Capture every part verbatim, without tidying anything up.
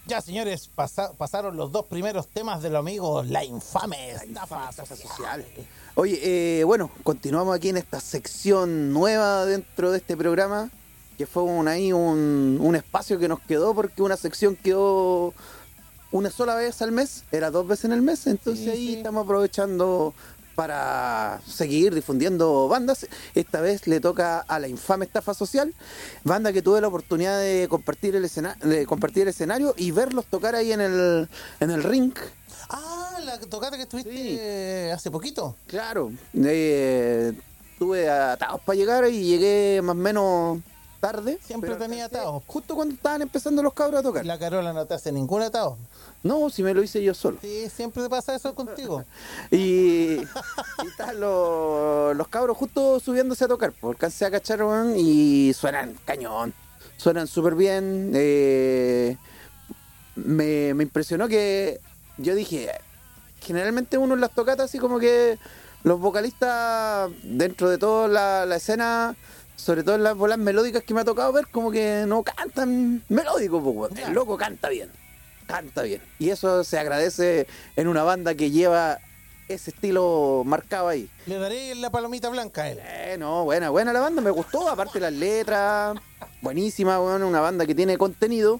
Ya, señores, pasa- pasaron los dos primeros temas de los amigos, la infame estafa Estafa social. social. Oye, eh, bueno, continuamos aquí en esta sección nueva dentro de este programa, que fue un, ahí un, un espacio que nos quedó porque una sección quedó una sola vez al mes, era dos veces en el mes, entonces Sí, ahí sí. estamos aprovechando para seguir difundiendo bandas. Esta vez le toca a la infame estafa social, banda que tuve la oportunidad de compartir el escena- de compartir el escenario y verlos tocar ahí en el, en el ring. Ah, la tocata que estuviste Sí. eh, hace poquito. Claro, eh, tuve atados para llegar y llegué más o menos tarde. Siempre pero tenía alcancé atados. Justo cuando estaban empezando los cabros a tocar. La Carola no te hace ningún atado. No, si me lo hice yo solo. Sí, siempre te pasa eso contigo. Y, y estaban los, los cabros justo subiéndose a tocar. Pues alcancé a cachar, weón, y suenan cañón. Suenan súper bien. eh, me, me impresionó que yo dije, generalmente uno en las tocatas así como que los vocalistas dentro de toda la, la escena, sobre todo en las bolas melódicas que me ha tocado ver, como que no cantan melódico, pues, weón. El loco canta bien, canta bien. Y eso se agradece en una banda que lleva ese estilo marcado ahí. Le daré la palomita blanca a él. Eh, no, buena, buena la banda, me gustó, aparte las letras, buenísima, bueno, una banda que tiene contenido.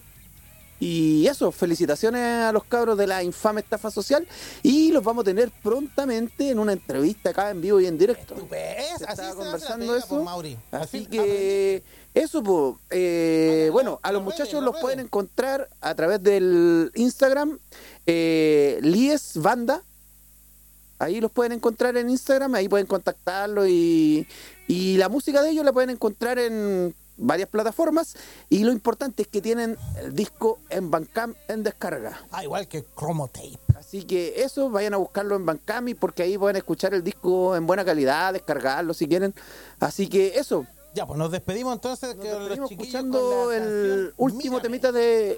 Y eso, felicitaciones a los cabros de la infame estafa social y los vamos a tener prontamente en una entrevista acá en vivo y en directo. ¿Ves? Se Así estaba se hace la conversando pega, eso. pues, Mauri. Al Así fin que eso, pues, eh, Vaya, bueno, no, a los no muchachos redes, no los redes. pueden encontrar a través del Instagram, eh, Lies Banda. Ahí los pueden encontrar en Instagram, ahí pueden contactarlo y, y la música de ellos la pueden encontrar en varias plataformas y lo importante es que tienen el disco en Bandcamp en descarga. Ah, igual que Chromotape. Así que eso, vayan a buscarlo en Bandcamp y porque ahí pueden escuchar el disco en buena calidad, descargarlo si quieren. Así que eso, Ya, pues nos despedimos entonces. nos que los despedimos chiquillos escuchando con la el canción último Mírame. temita de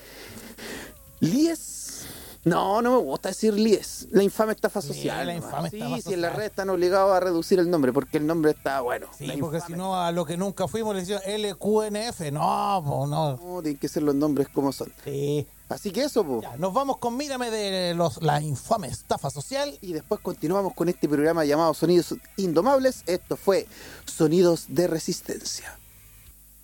Lies. No, no me gusta decir Lies, la infame estafa Sí, social. la nomás. infame sí, estafa si en la social. red están obligados a reducir el nombre porque el nombre está bueno. Sí, La porque infame. si no, a lo que nunca fuimos le decían L Q N F. No, pues no. No, tienen que ser los nombres como son. Sí. Así que eso, pues. Ya, nos vamos con Mírame de los, la infame estafa social. Y después continuamos con este programa llamado Sonidos Indomables. Esto fue Sonidos de Resistencia.